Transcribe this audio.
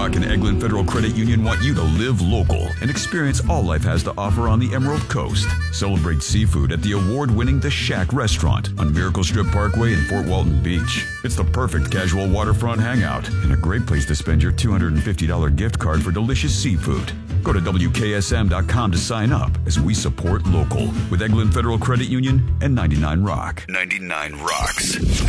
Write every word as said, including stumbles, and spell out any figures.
Rock and Eglin Federal Credit Union want you to live local and experience all life has to offer on the Emerald Coast. Celebrate seafood at the award-winning The Shack restaurant on Miracle Strip Parkway in Fort Walton Beach. It's the perfect casual waterfront hangout and a great place to spend your two hundred fifty dollars gift card for delicious seafood. Go to W K S M dot com to sign up as we support local with Eglin Federal Credit Union and ninety-nine Rock. ninety-nine Rocks.